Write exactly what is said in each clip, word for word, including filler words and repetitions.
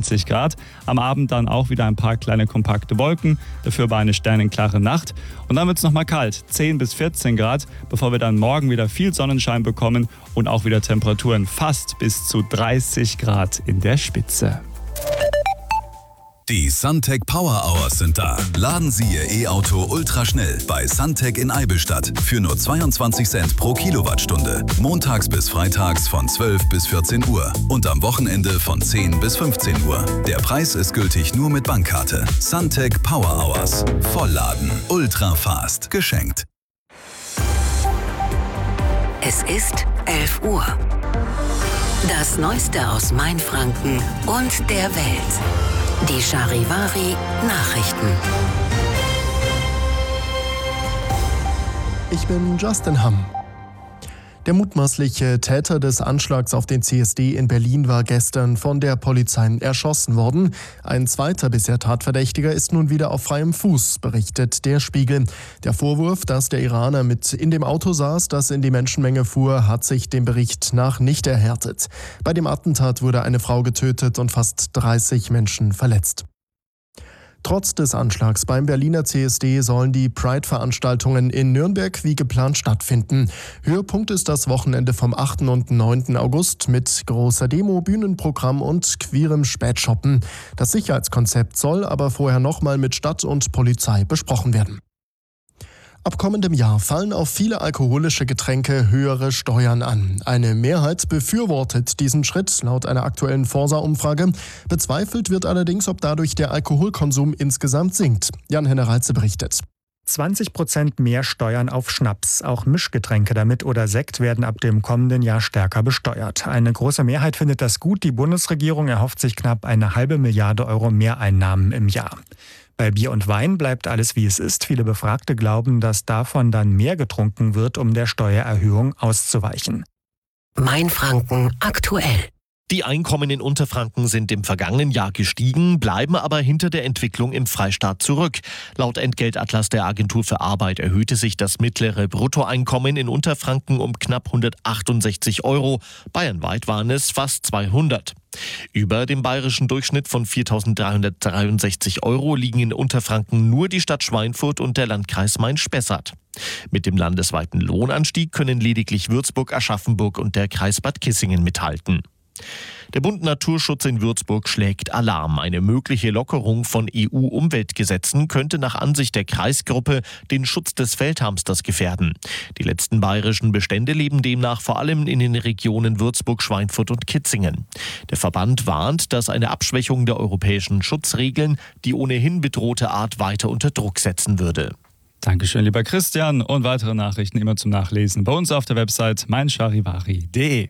zwanzig Grad. Am Abend dann auch wieder ein paar kleine kompakte Wolken, dafür aber eine sternenklare Nacht. Und dann wird es nochmal kalt, zehn bis vierzehn Grad, bevor wir dann morgen wieder viel Sonnenschein bekommen und auch wieder Temperaturen fast bis zu dreißig Grad in der Spitze. Die Suntec Power Hours sind da. Laden Sie Ihr E-Auto ultraschnell bei Suntec in Eibenstadt für nur zweiundzwanzig Cent pro Kilowattstunde. Montags bis freitags von zwölf bis vierzehn Uhr und am Wochenende von zehn bis fünfzehn Uhr. Der Preis ist gültig nur mit Bankkarte. Suntec Power Hours. Vollladen. Ultra fast. Geschenkt. Es ist elf Uhr. Das Neueste aus Mainfranken und der Welt. Die Charivari Nachrichten. Ich bin Justin Hamm. Der mutmaßliche Täter des Anschlags auf den C S D in Berlin war gestern von der Polizei erschossen worden. Ein zweiter bisher Tatverdächtiger ist nun wieder auf freiem Fuß, berichtet der Spiegel. Der Vorwurf, dass der Iraner mit in dem Auto saß, das in die Menschenmenge fuhr, hat sich dem Bericht nach nicht erhärtet. Bei dem Attentat wurde eine Frau getötet und fast dreißig Menschen verletzt. Trotz des Anschlags beim Berliner C S D sollen die Pride-Veranstaltungen in Nürnberg wie geplant stattfinden. Höhepunkt ist das Wochenende vom achten und neunten August mit großer Demo, Bühnenprogramm und queerem Spätshoppen. Das Sicherheitskonzept soll aber vorher nochmal mit Stadt und Polizei besprochen werden. Ab kommendem Jahr fallen auf viele alkoholische Getränke höhere Steuern an. Eine Mehrheit befürwortet diesen Schritt, laut einer aktuellen Forsa-Umfrage. Bezweifelt wird allerdings, ob dadurch der Alkoholkonsum insgesamt sinkt. Jan-Henner Reitze berichtet. zwanzig Prozent mehr Steuern auf Schnaps. Auch Mischgetränke damit oder Sekt werden ab dem kommenden Jahr stärker besteuert. Eine große Mehrheit findet das gut. Die Bundesregierung erhofft sich knapp eine halbe Milliarde Euro Mehreinnahmen im Jahr. Bei Bier und Wein bleibt alles wie es ist. Viele Befragte glauben, dass davon dann mehr getrunken wird, um der Steuererhöhung auszuweichen. Mainfranken aktuell. Die Einkommen in Unterfranken sind im vergangenen Jahr gestiegen, bleiben aber hinter der Entwicklung im Freistaat zurück. Laut Entgeltatlas der Agentur für Arbeit erhöhte sich das mittlere Bruttoeinkommen in Unterfranken um knapp hundertachtundsechzig Euro. Bayernweit waren es fast zweihundert. Über dem bayerischen Durchschnitt von viertausenddreihundertdreiundsechzig Euro liegen in Unterfranken nur die Stadt Schweinfurt und der Landkreis Main-Spessart. Mit dem landesweiten Lohnanstieg können lediglich Würzburg, Aschaffenburg und der Kreis Bad Kissingen mithalten. Der Bund Naturschutz in Würzburg schlägt Alarm. Eine mögliche Lockerung von E U-Umweltgesetzen könnte nach Ansicht der Kreisgruppe den Schutz des Feldhamsters gefährden. Die letzten bayerischen Bestände leben demnach vor allem in den Regionen Würzburg, Schweinfurt und Kitzingen. Der Verband warnt, dass eine Abschwächung der europäischen Schutzregeln die ohnehin bedrohte Art weiter unter Druck setzen würde. Dankeschön, lieber Christian. Und weitere Nachrichten immer zum Nachlesen bei uns auf der Website mein charivari punkt de.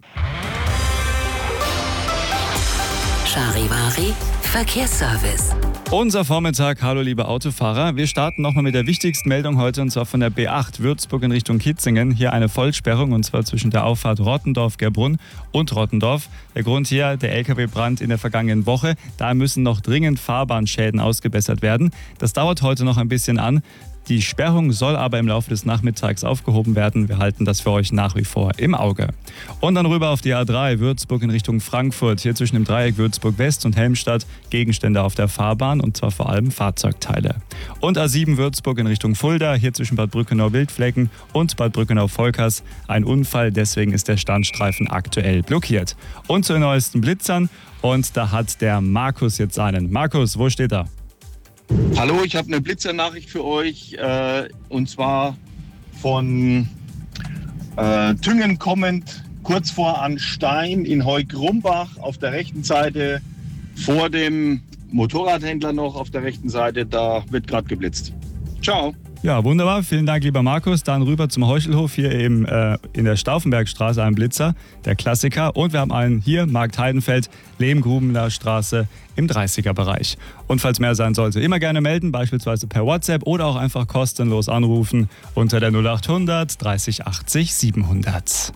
Charivari Verkehrsservice. Unser Vormittag, hallo liebe Autofahrer. Wir starten nochmal mit der wichtigsten Meldung heute und zwar von der B acht Würzburg in Richtung Kitzingen. Hier eine Vollsperrung und zwar zwischen der Auffahrt Rottendorf-Gerbrunn und Rottendorf. Der Grund hier, der L K W-Brand in der vergangenen Woche. Da müssen noch dringend Fahrbahnschäden ausgebessert werden. Das dauert heute noch ein bisschen an. Die Sperrung soll aber im Laufe des Nachmittags aufgehoben werden. Wir halten das für euch nach wie vor im Auge. Und dann rüber auf die A drei, Würzburg in Richtung Frankfurt. Hier zwischen dem Dreieck Würzburg West und Helmstadt Gegenstände auf der Fahrbahn und zwar vor allem Fahrzeugteile. Und A sieben Würzburg in Richtung Fulda, hier zwischen Bad Brückenau-Wildflecken und Bad Brückenau-Volkers. Ein Unfall, deswegen ist der Standstreifen aktuell blockiert. Und zu den neuesten Blitzern und da hat der Markus jetzt einen. Markus, wo steht er? Hallo, ich habe eine Blitzernachricht für euch äh, und zwar von äh, Tüngen kommend, kurz vor Anstein in Heuk-Rumbach auf der rechten Seite, vor dem Motorradhändler noch auf der rechten Seite, da wird gerade geblitzt. Ciao. Ja, wunderbar. Vielen Dank, lieber Markus. Dann rüber zum Heuchelhof, hier eben äh, in der Stauffenbergstraße, ein Blitzer, der Klassiker. Und wir haben einen hier, Markt Heidenfeld, Lehmgrubener Straße im dreißiger-Bereich. Und falls mehr sein sollte, immer gerne melden, beispielsweise per WhatsApp oder auch einfach kostenlos anrufen unter der null achthundert dreißig achtzig siebenhundert.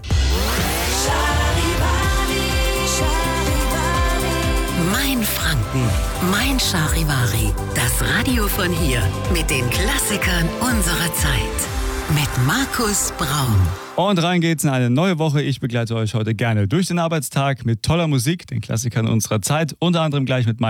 Mainfranken, mein Charivari. Das Radio von hier mit den Klassikern unserer Zeit. Mit Markus Braun. Und rein geht's in eine neue Woche. Ich begleite euch heute gerne durch den Arbeitstag mit toller Musik, den Klassikern unserer Zeit, unter anderem gleich mit